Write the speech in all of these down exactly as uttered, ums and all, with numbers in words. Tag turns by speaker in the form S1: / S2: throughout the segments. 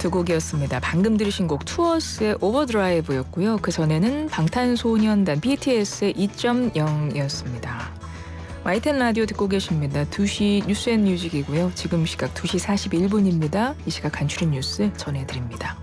S1: 두 곡이었습니다. 방금 들으신 곡 투어스의 오버드라이브였고요. 그 전에는 방탄소년단 비티에스의 이 점 영이었습니다. 와이텐 라디오 듣고 계십니다. 두 시 뉴스앤뮤직이고요. 지금 시각 두 시 사십일 분입니다. 이 시각 간추린 뉴스 전해드립니다.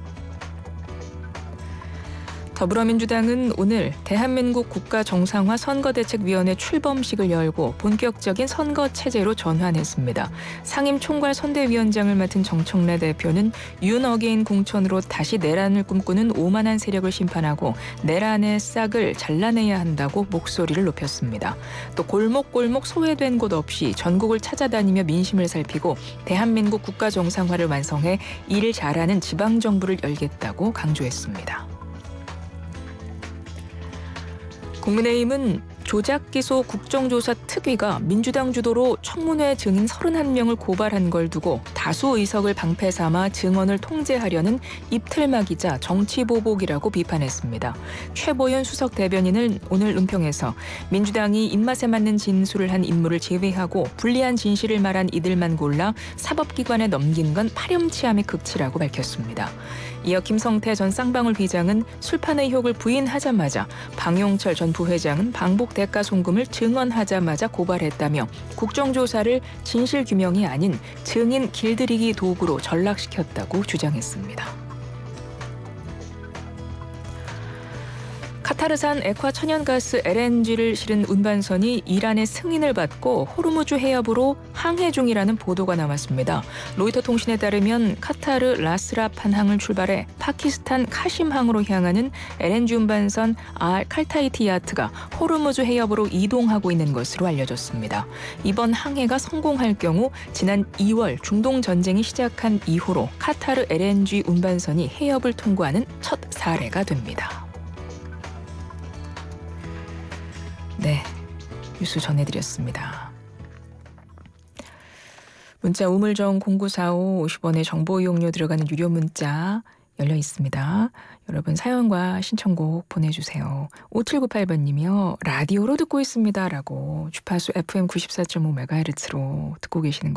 S1: 더불어민주당은 오늘 대한민국 국가정상화 선거대책위원회 출범식을 열고 본격적인 선거체제로 전환했습니다. 상임총괄 선대위원장을 맡은 정청래 대표는 윤 어게인 공천으로 다시 내란을 꿈꾸는 오만한 세력을 심판하고 내란의 싹을 잘라내야 한다고 목소리를 높였습니다. 또 골목골목 소외된 곳 없이 전국을 찾아다니며 민심을 살피고 대한민국 국가정상화를 완성해 일 잘하는 지방정부를 열겠다고 강조했습니다. 국민의힘은 조작기소 국정조사 특위가 민주당 주도로 청문회 증인 서른한 명을 고발한 걸 두고 다수 의석을 방패 삼아 증언을 통제하려는 입틀막이자 정치보복이라고 비판했습니다. 최보윤 수석 대변인은 오늘 은평에서 민주당이 입맛에 맞는 진술을 한 인물을 제외하고 불리한 진실을 말한 이들만 골라 사법기관에 넘긴 건 파렴치함의 극치라고 밝혔습니다. 이어 김성태 전 쌍방울 회장은 술판 의혹을 부인하자마자 방용철 전 부회장은 방북 대가 송금을 증언하자마자 고발했다며 국정조사를 진실규명이 아닌 증인 길들이기 도구로 전락시켰다고 주장했습니다. 카타르산 액화 천연가스 엘엔지를 실은 운반선이 이란의 승인을 받고 호르무즈 해협으로 항해 중이라는 보도가 나왔습니다. 로이터 통신에 따르면 카타르 라스라판 항을 출발해 파키스탄 카심항으로 향하는 엘엔지 운반선 알 칼타이티 야트가 호르무즈 해협으로 이동하고 있는 것으로 알려졌습니다. 이번 항해가 성공할 경우 지난 이월 중동 전쟁이 시작한 이후로 카타르 엘엔지 운반선이 해협을 통과하는 첫 사례가 됩니다. 네, 뉴스 전해드렸습니다. 문자 우물정 공구사오 오십 원의 정보 이용료 들어가는 유료 문자 열려 있습니다. 여러분 사연과 신청곡 보내주세요. 오칠구팔 번님이요. 라디오로 듣고 있습니다. 라고 주파수 에프엠 구십사 점 오 메가헤르츠로 듣고 계시는 거